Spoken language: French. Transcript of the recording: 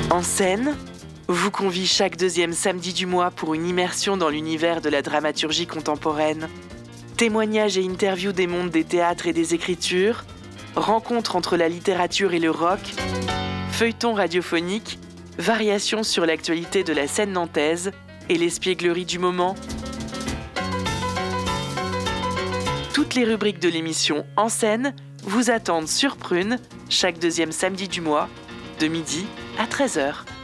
En scène vous convie chaque deuxième samedi du mois pour une immersion dans l'univers de la dramaturgie contemporaine. Témoignages et interviews des mondes des théâtres et des écritures, rencontres entre la littérature et le rock, feuilletons radiophoniques, variations sur l'actualité de la scène nantaise et l'espièglerie du moment. Toutes les rubriques de l'émission En scène vous attendent sur Prune chaque deuxième samedi du mois, de midi à 13h.